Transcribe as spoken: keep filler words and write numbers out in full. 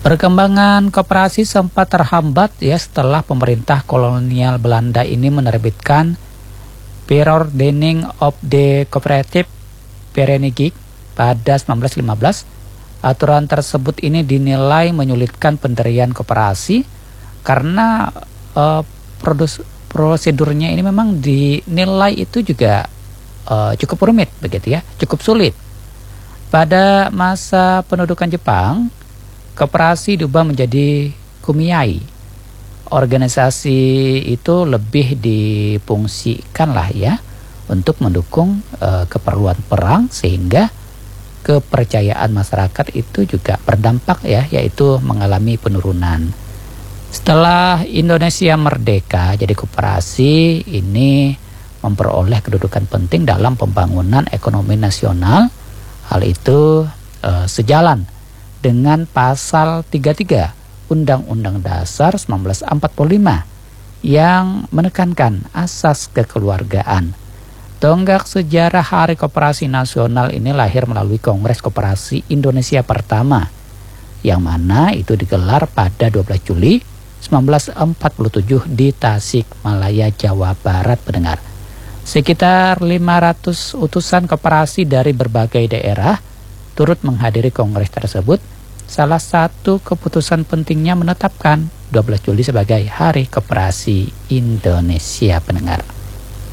Perkembangan koperasi sempat terhambat ya setelah pemerintah kolonial Belanda ini menerbitkan Verordening op de Coöperatieve Vereniging pada sembilan belas lima belas. Aturan tersebut ini dinilai menyulitkan pendirian koperasi karena uh, produs, prosedurnya ini memang dinilai itu juga uh, cukup rumit begitu ya, cukup sulit. Pada masa pendudukan Jepang, koperasi diubah menjadi kumiai. Organisasi itu lebih difungsikan lah ya untuk mendukung uh, keperluan perang, sehingga kepercayaan masyarakat itu juga berdampak ya, yaitu mengalami penurunan. Setelah Indonesia merdeka, jadi koperasi ini memperoleh kedudukan penting dalam pembangunan ekonomi nasional. Hal itu uh, sejalan dengan pasal tiga puluh tiga Undang-Undang Dasar seribu sembilan ratus empat puluh lima yang menekankan asas kekeluargaan. Tonggak sejarah Hari Koperasi Nasional ini lahir melalui Kongres Koperasi Indonesia pertama, yang mana itu digelar pada dua belas Juli seribu sembilan ratus empat puluh tujuh di Tasikmalaya, Jawa Barat, pendengar. Sekitar lima ratus utusan koperasi dari berbagai daerah turut menghadiri kongres tersebut. Salah satu keputusan pentingnya menetapkan dua belas Juli sebagai Hari Koperasi Indonesia, pendengar.